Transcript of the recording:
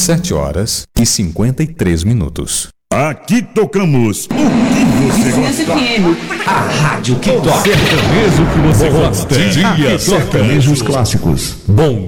7h53. Aqui tocamos o que você gosta. A rádio que toca. Sertanejo que você gosta. Sertanejos clássicos. Bom